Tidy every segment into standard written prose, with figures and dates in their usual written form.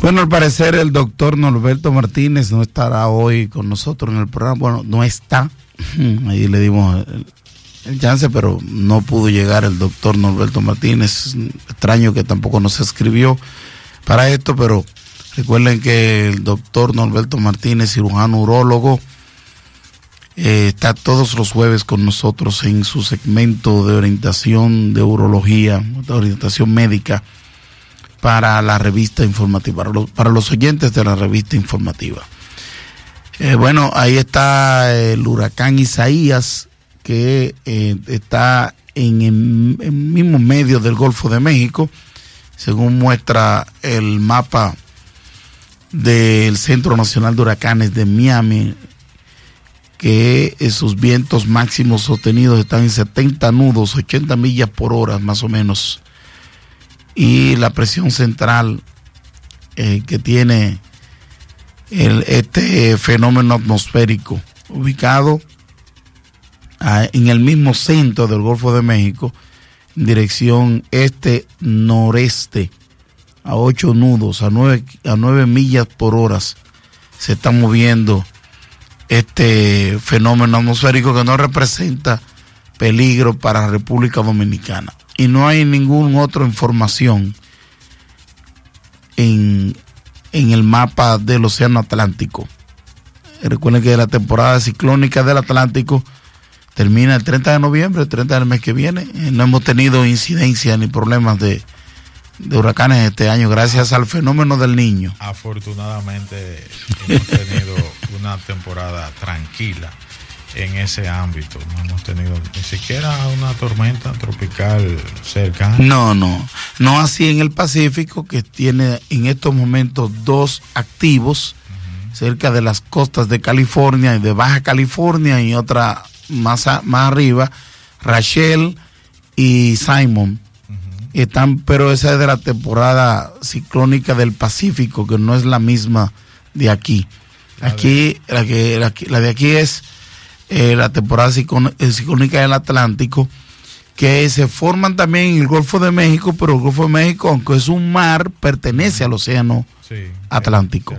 Bueno, al parecer el doctor Norberto Martínez no estará hoy con nosotros en el programa. Bueno, no está. Ahí le dimos el chance, pero no pudo llegar el doctor Norberto Martínez. Extraño que tampoco nos escribió para esto, pero recuerden que el doctor Norberto Martínez, cirujano urólogo, está todos los jueves con nosotros en su segmento de orientación de urología, de orientación médica, para la revista informativa, para los oyentes de la revista informativa. Bueno, ahí está el huracán Isaías, que está en el mismo medio del Golfo de México, según muestra el mapa del Centro Nacional de Huracanes de Miami, que sus vientos máximos sostenidos están en 70 nudos, 80 millas por hora más o menos, y la presión central que tiene este fenómeno atmosférico ubicado en el mismo centro del Golfo de México, en dirección este-noreste, a 8 nudos, a 9 millas por hora, se está moviendo este fenómeno atmosférico, que no representa peligro para la República Dominicana. Y no hay ninguna otra información en el mapa del Océano Atlántico. Recuerden que la temporada ciclónica del Atlántico termina el 30 de noviembre, el 30 del mes que viene. No hemos tenido incidencia ni problemas de huracanes este año, gracias al fenómeno del Niño. Afortunadamente hemos tenido una temporada tranquila en ese ámbito. No hemos tenido ni siquiera una tormenta tropical cercana. No así en el Pacífico, que tiene en estos momentos 2 activos cerca de las costas de California y de Baja California, y otra más arriba, Rachel y Simon. Pero esa es de la temporada ciclónica del Pacífico, que no es la misma de aquí. La de aquí es la temporada ciclónica del Atlántico, que se forman también en el Golfo de México, pero el Golfo de México, aunque es un mar, pertenece al Océano Atlántico.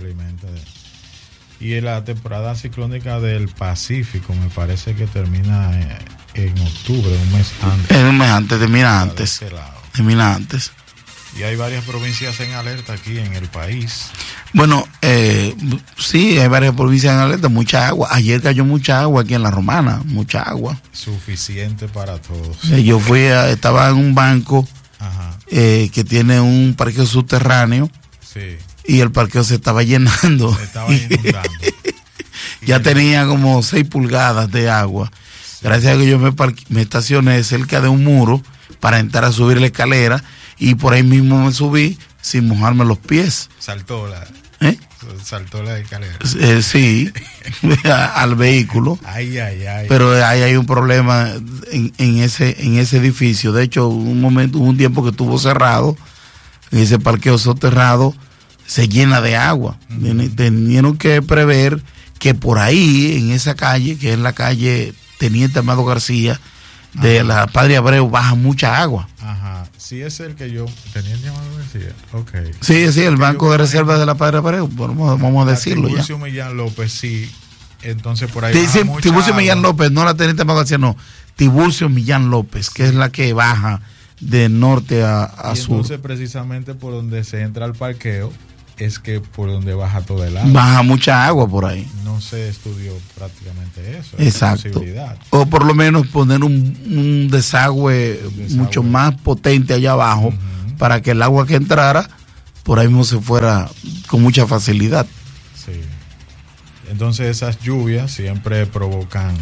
Y la temporada ciclónica del Pacífico me parece que termina en octubre, un mes antes. Un mes antes, termina antes. Y hay varias provincias en alerta aquí en el país. Bueno, sí, hay varias provincias en alerta, mucha agua. Ayer cayó mucha agua aquí en La Romana, mucha agua. Suficiente para todos. Yo estaba en un banco que tiene un parqueo subterráneo. Sí. Y el parqueo se estaba llenando. Se estaba inundando. Ya tenía como 6 pulgadas de agua. Sí. Gracias a que yo me estacioné cerca de un muro para entrar a subir la escalera, y por ahí mismo me subí sin mojarme los pies. Saltó la escalera. Sí, al vehículo. Ay. Pero ahí hay un problema en ese edificio. De hecho, hubo un tiempo que estuvo cerrado, en ese parqueo soterrado se llena de agua. Tenieron que prever que por ahí, en esa calle, que es la calle Teniente Amado García, de la Padre Abreu, baja mucha agua. Sí, es el que yo tenía llamado a decir. Okay. Sí, el Banco de Reservas de la Padre Abreu, vamos a decirlo ya. Tiburcio Millán López, sí. Entonces por ahí Tiburcio Millán López, no la Teniente Amado García, no. Tiburcio Millán López, que es la que baja de norte a sur. Entonces precisamente por donde se entra al parqueo es que por donde baja todo el agua. Baja mucha agua por ahí. No se estudió prácticamente eso. Exacto. O por lo menos poner un desagüe mucho más potente allá abajo, para que el agua que entrara por ahí mismo se fuera con mucha facilidad. Sí. Entonces esas lluvias siempre provocan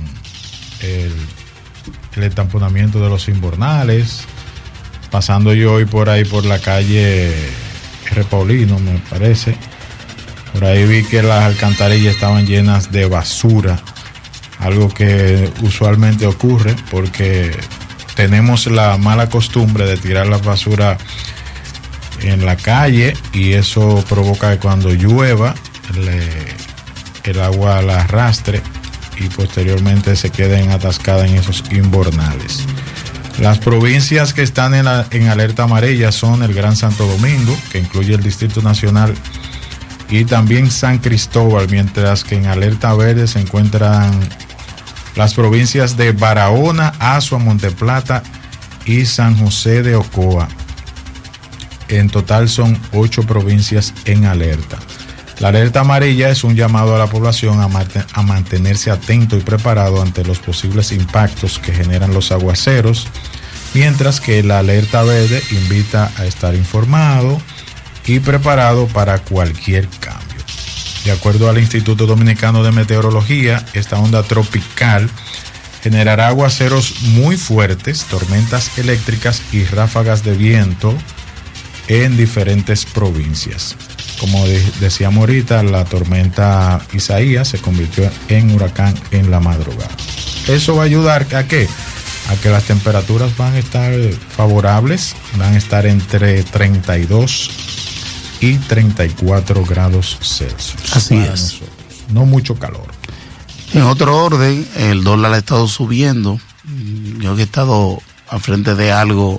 el entamponamiento de los invernales. Pasando yo hoy por ahí por la calle R. Paulino, me parece, por ahí vi que las alcantarillas estaban llenas de basura, algo que usualmente ocurre porque tenemos la mala costumbre de tirar la basura en la calle, y eso provoca que cuando llueva el agua la arrastre y posteriormente se queden atascadas en esos invernales. Las provincias que están en alerta amarilla son el Gran Santo Domingo, que incluye el Distrito Nacional, y también San Cristóbal, mientras que en alerta verde se encuentran las provincias de Barahona, Azua, Monteplata y San José de Ocoa. En total son 8 provincias en alerta. La alerta amarilla es un llamado a la población a mantenerse atento y preparado ante los posibles impactos que generan los aguaceros, mientras que la alerta verde invita a estar informado y preparado para cualquier cambio. De acuerdo al Instituto Dominicano de Meteorología, esta onda tropical generará aguaceros muy fuertes, tormentas eléctricas y ráfagas de viento en diferentes provincias. Como decíamos ahorita, la tormenta Isaías se convirtió en huracán en la madrugada. Eso va a ayudar ¿a qué? A que las temperaturas van a estar favorables, van a estar entre 32 y 34 grados Celsius. Así es. Nosotros. No mucho calor. En otro orden, el dólar ha estado subiendo. Yo que he estado al frente de algo,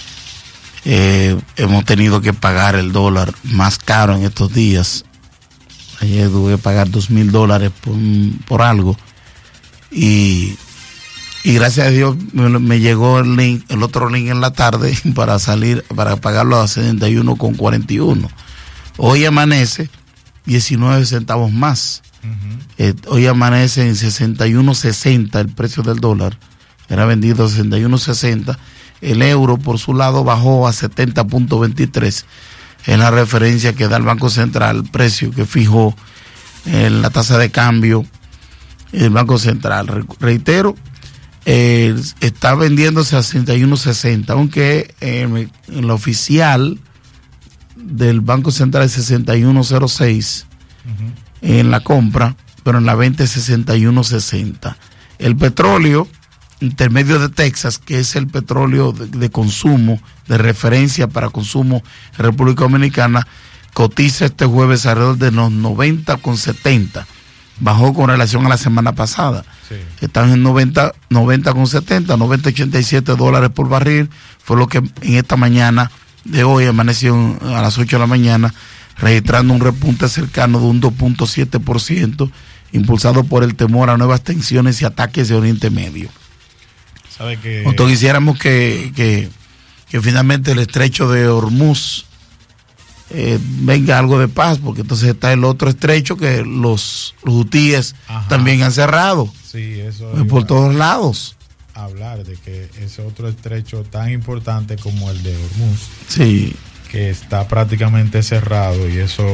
hemos tenido que pagar el dólar más caro en estos días. Ayer tuve que pagar $2,000 por algo. Y gracias a Dios me llegó el link, el otro link en la tarde para pagarlo a 71,41. Hoy amanece 19 centavos más. Hoy amanece en 61.60 el precio del dólar. Era vendido a 61.60. El euro, por su lado, bajó a 70.23. Es la referencia que da el Banco Central, el precio que fijó la tasa de cambio el Banco Central. Reitero, está vendiéndose a 61.60, aunque en la oficial del Banco Central es 61.06 en la compra, pero en la venta es 61.60. El petróleo intermedio de Texas, que es el petróleo de consumo, de referencia para consumo en República Dominicana, cotiza este jueves alrededor de los 90,70. Bajó con relación a la semana pasada. Sí. Están en 90,70, 90,87 dólares por barril. Fue lo que en esta mañana de hoy amaneció a las 8 de la mañana, registrando un repunte cercano de un 2.7%, impulsado por el temor a nuevas tensiones y ataques de Oriente Medio. ¿Sabe que nosotros quisiéramos que finalmente el estrecho de Hormuz venga algo de paz, porque entonces está el otro estrecho que los hutíes también han cerrado, sí, eso por todos lados. Hablar de que ese otro estrecho tan importante como el de Hormuz, sí, que está prácticamente cerrado, y eso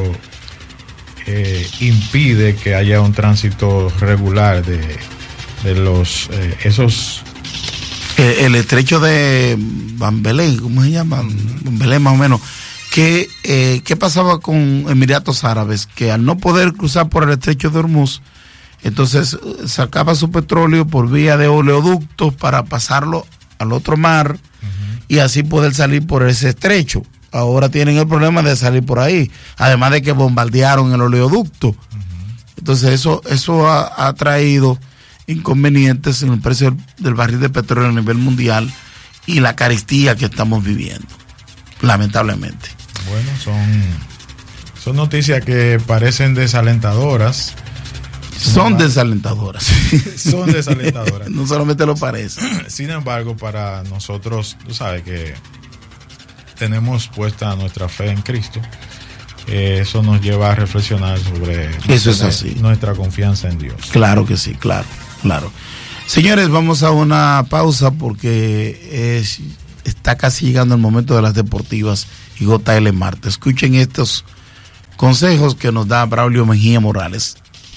impide que haya un tránsito regular de los esos. El estrecho de Ban Belén, ¿cómo se llama? Ban Belén, más o menos. ¿Qué pasaba con Emiratos Árabes? Que al no poder cruzar por el estrecho de Hormuz, entonces sacaba su petróleo por vía de oleoductos para pasarlo al otro mar y así poder salir por ese estrecho. Ahora tienen el problema de salir por ahí, además de que bombardearon el oleoducto. Entonces eso ha traído inconvenientes en el precio del barril de petróleo a nivel mundial y la carestía que estamos viviendo, lamentablemente. Bueno, son noticias que parecen desalentadoras. Son desalentadoras. Son desalentadoras. No solamente lo parece. Sin embargo, para nosotros, tú sabes que tenemos puesta nuestra fe en Cristo. Eso nos lleva a reflexionar sobre eso es así, nuestra confianza en Dios. Claro que sí, claro. Señores, vamos a una pausa porque está casi llegando el momento de las deportivas y JL Marte. Escuchen estos consejos que nos da Braulio Mejía Morales.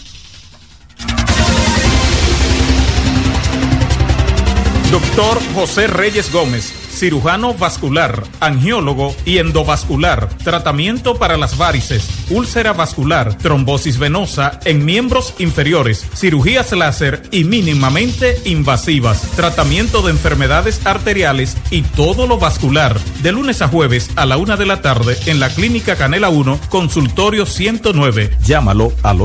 Doctor José Reyes Gómez, cirujano vascular, angiólogo y endovascular, tratamiento para las varices, úlcera vascular, trombosis venosa en miembros inferiores, cirugías láser y mínimamente invasivas, tratamiento de enfermedades arteriales y todo lo vascular, de lunes a jueves a la 1 de la tarde en la Clínica Canela 1, Consultorio 109. Llámalo al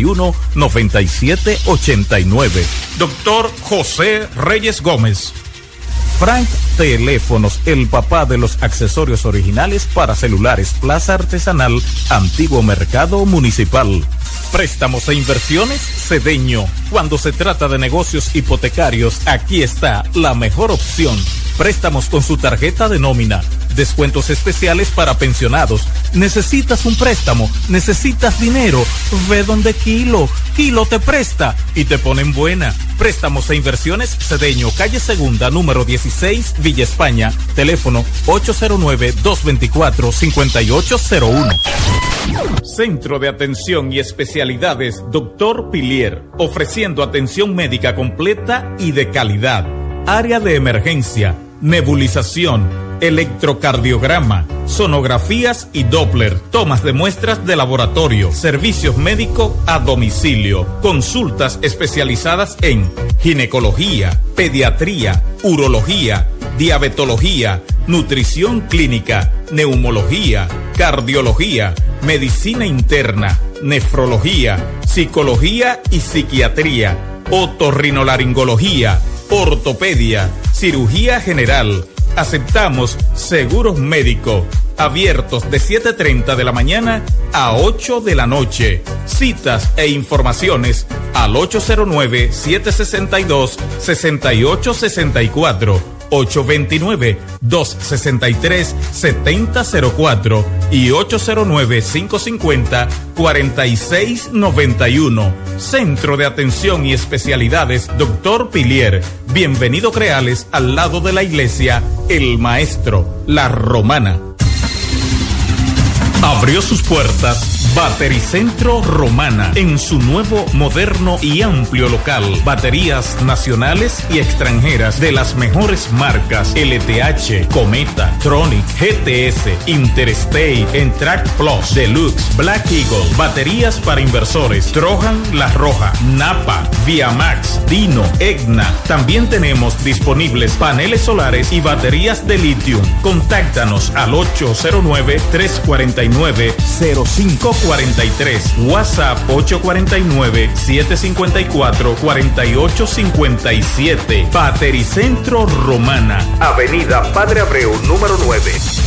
829-881-9789. Doctor José Reyes Gómez. Frank Teléfonos, el papá de los accesorios originales para celulares. Plaza Artesanal, Antiguo Mercado Municipal. Préstamos e inversiones Cedeño. Cuando se trata de negocios hipotecarios, aquí está la mejor opción. Préstamos con su tarjeta de nómina. Descuentos especiales para pensionados. ¿Necesitas un préstamo? ¿Necesitas dinero? Ve donde Kilo te presta y te ponen buena. Préstamos e inversiones Cedeño, calle Segunda, número 16, Villa España. Teléfono 809-224-5801. Centro de Atención y Especialidades Dr. Pilier, ofreciendo atención médica completa y de calidad. Área de emergencia, nebulización, electrocardiograma, sonografías y Doppler, tomas de muestras de laboratorio, servicios médicos a domicilio, consultas especializadas en ginecología, pediatría, urología, diabetología, nutrición clínica, neumología, cardiología, medicina interna, nefrología, psicología y psiquiatría, otorrinolaringología, ortopedia, cirugía general. Aceptamos seguros médicos. Abiertos de 7:30 de la mañana a 8 de la noche. Citas e informaciones al 809-762-6864, 829-263-7004 y 809-550-4691. Centro de Atención y Especialidades Dr. Pilier. Bienvenido Creales, al lado de la iglesia El Maestro, La Romana. Abrió sus puertas Batericentro Romana en su nuevo, moderno y amplio local. Baterías nacionales y extranjeras de las mejores marcas: LTH, Cometa, Tronic, GTS, Interstate, Entrac Plus, Deluxe, Black Eagle. Baterías para inversores: Trojan, La Roja, Napa, Viamax, Dino, Egna. También tenemos disponibles paneles solares y baterías de litio. Contáctanos al 809-349-0543. WhatsApp 849-754-4857. Batericentro Romana, Avenida Padre Abreu, número 9.